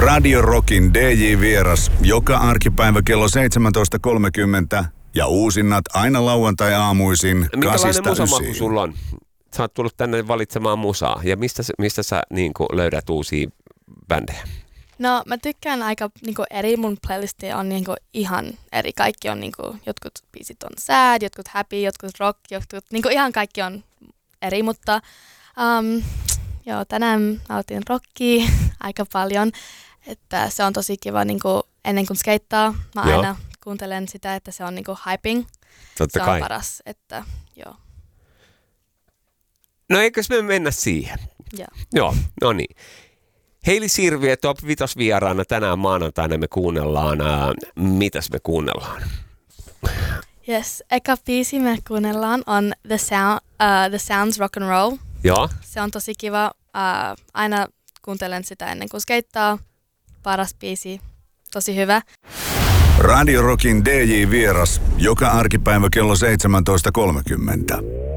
Radio Rockin DJ-vieras joka arkipäivä kello 17.30 ja uusinnat aina lauantai-aamuisin 8-9. Minkälainen musamaku sulla on? Sä oot tullut tänne valitsemaan musaa ja mistä sä niin kuin löydät uusia bändejä? No mä tykkään aika niinku eri, mun playlisti on niinku ihan eri. Kaikki on niinku, jotkut biisit on sad, jotkut happy, jotkut rock, jotkut niinku ihan kaikki on eri, mutta joo, tänään mä otin rockia aika paljon, että se on tosi kiva niinku ennen kuin skeittaa. Mä aina kuuntelen sitä, että se on niinku hyping. Totta se kai. on paras, että joo. No eikös me mennä siihen? Joo, no niin. Heili Sirviö, Top 5 vieraana tänään maanantaina me kuunnellaan. Mitäs me kuunnellaan? Yes, eka biisi me kuunnellaan on The Sounds Rock and Roll. Joo. Se on tosi kiva. Aina kuuntelen sitä ennen kuin skeittaa. Paras biisi. Tosi hyvä. Radio Rockin DJ-vieras joka arkipäivä kello 17.30.